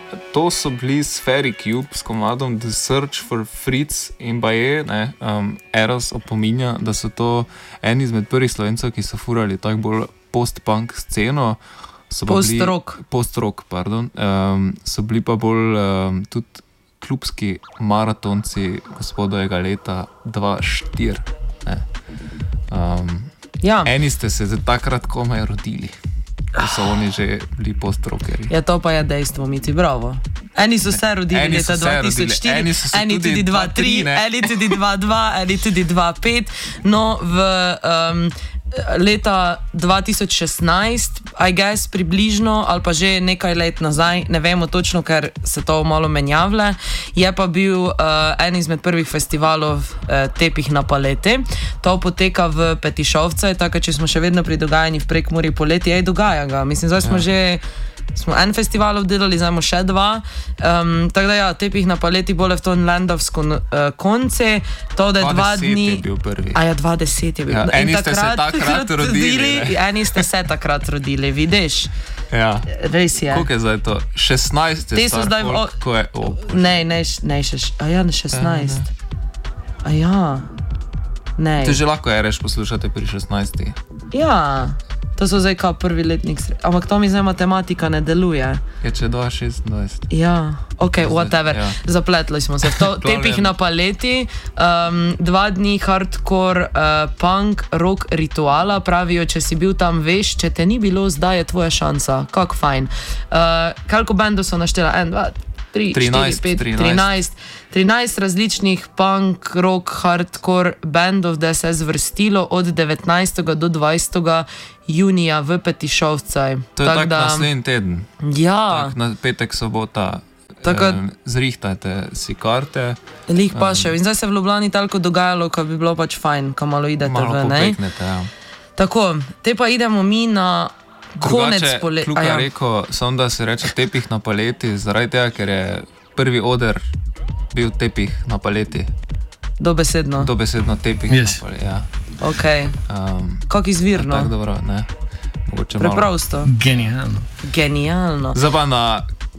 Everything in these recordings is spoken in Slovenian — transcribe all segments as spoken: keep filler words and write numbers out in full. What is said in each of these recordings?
to so bili Spheric Cube s komadom The Search for Fritz in baje, ne, um, Eros opominja, da so to eni izmed prvih Slovencev, ki so furali tako bolj post-punk sceno. Post-rock. Post-rock, pardon. Um, so bili pa bolj um, tudi klubski maratonci gospodovega leta dva štiri. Um, ja. Eni ste se za takrat komaj rodili. Da so oni že bili post-rockeri. Ja, to pa je dejstvo, Miti, bravo. Eni so se rodili eni leta dva tisoč štiri, eni, eni tudi dva tri, eni tudi dva dva, eni tudi dva pet. No, v um, leta dva tisoč šestnajst, I guess, približno, ali pa že nekaj let nazaj, ne vemo točno, ker se to malo menjavlja, je pa bil uh, en izmed prvih festivalov uh, Tepih na paleti. To poteka v Petišovce, tako če smo še vedno pri dogajanjih v Prekmurju poleti, ej, dogaja ga. Mislim, zdaj smo ja. že smo en festival obdelali, zdaj imamo še dva. Um, tako da ja, Tepih na paleti bole v tom landovsko uh, konce. To, da je dva dni... je bil prvi. A ja, dva deset je bil. Ja, eni ste se takrat rodili. Eni ste se takrat rodili, vidiš? Ja. Res je. Koliko je zdaj to? šestnajst je star zdaj folk, o... ko je... Oh, ne, ne, ne, še... A ja, šestnajst. A ja. Ne. Ti že lahko ereš poslušate pri šestnajstih. Ja. To so zdaj kao prvi letnik sred... Ampak to mi zdaj matematika ne deluje. Je če dva šestnajst. Ja, ok, whatever. Ja. Zapletli smo se. To, Tepih na paleti, um, dva dni hardcore, uh, punk, rock rituala. Pravijo, če si bil tam, veš, če te ni bilo, zdaj je tvoja šansa. Kak fajn. Uh, koliko bendov so naštela? En, dva, tri, trinajst, štiri, pet, trinajst. trinajst. trinajst različnih punk, rock, hardcore bendov, da se je zvrstilo od devetnajstega do dvajsetega junija v Petišovcaj. To je tak, tak naslednji teden. Ja. Tak, na petek, sobota. Tako, um, zrihtajte si karte. Lih pa še. Um, in zdaj se v Ljubljani toliko dogajalo, ko bi bilo pač fajn, ko malo idete malo v, ne? Malo popeknete, ja. Tako, te pa idemo mi na konec poleti. Kluka ja. rekel, samo da se reče Tepih na paleti, zaradi tega, ker je prvi oder bil Tepih na paleti. Dobesedno. Dobesedno Tepih yes. na paleti, ja. Ok. Um, Kak izvirno. Tako dobro, ne. Mogoče preprosto. Malo. Genialno. Genialno. Zdaj pa na,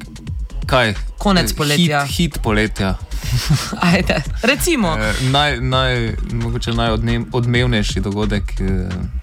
kaj? Konec poletja. Hit, hit poletja. Ajde, recimo. E, naj, naj, mogoče najodmevnejši dogodek e,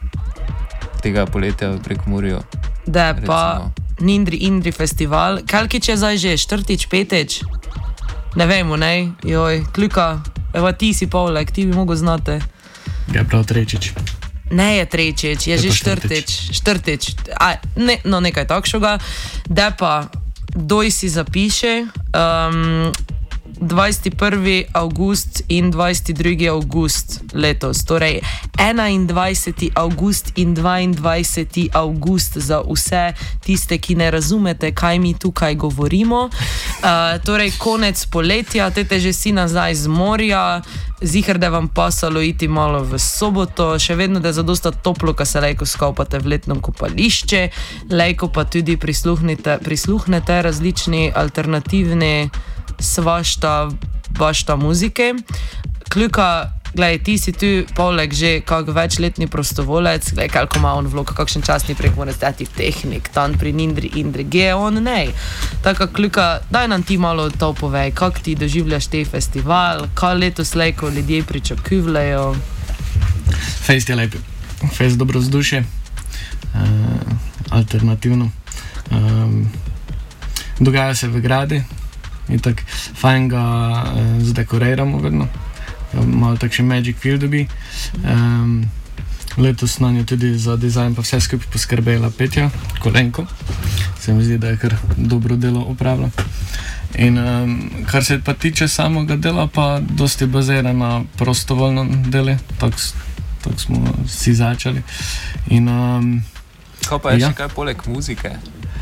tega poletja v Prekmurju. Da je pa Nindri Indri festival. Kalkič je zdaj že? Štrtič, petič? Ne vemo, ne? Joj, kljuka. Evo, ti si Pavlek, ti bi mogo znate. Ja, prav trečič. Ne je trečič, je, je že štrtič. Štrtič. A, ne, no, nekaj takšega. Da pa doj si zapiše um, dvajseti prvi avgust in dvajseti drugi avgust letos. Torej enaindvajseti avgust in dvaindvajseti avgust za vse tiste, ki ne razumete, kaj mi tukaj govorimo. Uh, torej konec poletja, tete že si nazaj z morja. Ziher, da vam pasalo iti malo v soboto, še vedno, da je zadosta toplo, ko se lejko skopate v letno kopališče, lejko pa tudi prisluhnete, prisluhnete različni alternativni svašta, bašta muzike. Kljuka, gledaj, ti si tu, Pavlek, že kak večletni prostovolec, gledaj, koliko ima on vlog, kakšen časni prek mora stati tehnik, tam pri Nindri Indri, gdje je on, nej. Tako, Kljuka, daj nam ti malo to povej, kak ti doživljaš te festival, kaj letos lejko ljudje pričakujejo? Fest je lep, fest dobro vzdušje, uh, alternativno. Um, dogaja se v gradi in tako fajn ga uh, zdekoriramo vedno. Malo takšen magic feel dobi. Um, letos na njo tudi za dizajn pa vse skupaj poskrbela Petja Kolenko. Se mi zdi, da je kar dobro delo opravila. In um, kar se pa tiče samega dela, pa dosti bazira na prostovoljnem delu. Tako tak smo si začeli. In, um, Kaj pa je ja. še kaj poleg muzike?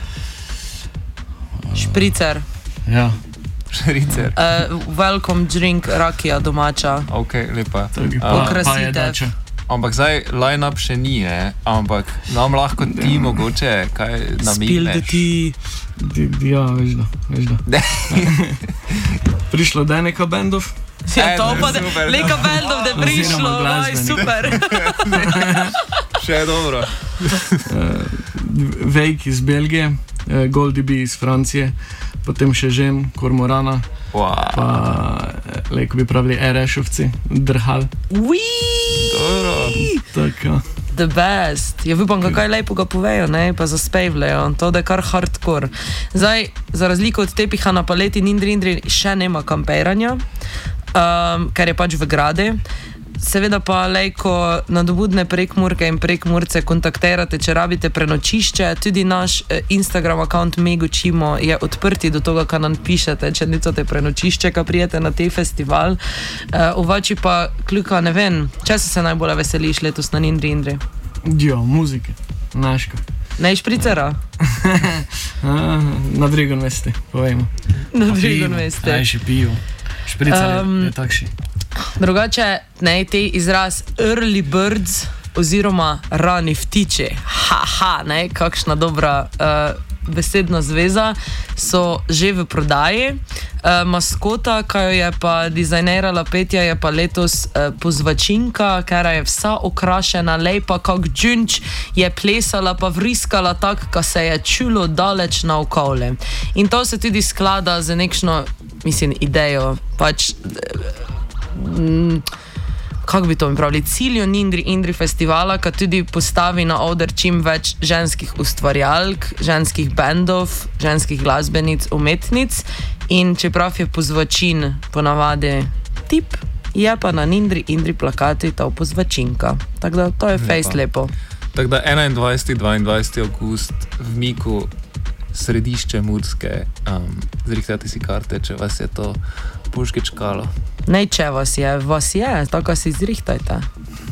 Špricer. Ja. Špricer. Uh, welcome drink, rakija domača. Ok, lepa. Okrasitev. Ampak zdaj line-up še ni, eh? Ampak nam lahko ti ja. mogoče kaj namigneš. Spill the tea. Ja, veš da, veš da. Prišlo da je neka bendov. Ja, to pa neka bendov, da je prišlo, vaj, super. Še je dobro. Vejk iz Belgije, uh, Goldie B iz Francije, potem še Žem, Kormorana, Wow. pa leko bi pravili Erešovci, Drhal. Uiii! Tako. The best. Ja, upam, kaj lepo ga povejo, ne, pa zaspevljajo. To da je kar hardcore. Zdaj, za razliko od tepiha na paleti Nindri Indri še nema kamperanja, um, ker je pač v grade. Seveda pa lejko nadobudne Prekmurke in Prekmurce kontaktirate, če rabite prenočišče. Tudi naš eh, Instagram account Megučimo je odprti do toga, kaj nam pišete, če nicate prenočišče, kaj prijete na te festival. Uh, Uvači pa kljuka, ne vem, če se najbolj veseliš letos na Nindri Indri? Jo, muzike, naško. Ne špricera? Na Drigon mesti, povejmo. Na Drigon mesti. Aj še pijo. Špricer um, je takši. Drugače, ne, te izraz early birds oziroma rani ptiči, haha, ne, kakšna dobra uh, besedna zveza, so že v prodaji. Uh, maskota, ki jo je pa dizajnirala Petja, je pa letos uh, pozvačinka, ker je vsa okrašena, lepa kak džunč, je plesala pa vriskala tak, ka se je čulo daleč na okole. In to se tudi sklada z nekšno, mislim, idejo, pač Mm, kako bi to mi pravili, cilju Nindri Indri festivala, ki tudi postavi na oder čim več ženskih ustvarjalk, ženskih bendov, ženskih glasbenic, umetnic, in čeprav je pozvačin ponavadi tip, je pa na Nindri Indri plakati ta pozvačinka. Tako da to je fejst lepo. Tako da enaindvajseti dvaindvajseti avgust v Miku, središče Murske, um, zrihtajte si karte, če vas je to puške čkalo. Ne, če vas je, vas je, tako si zrihtajte.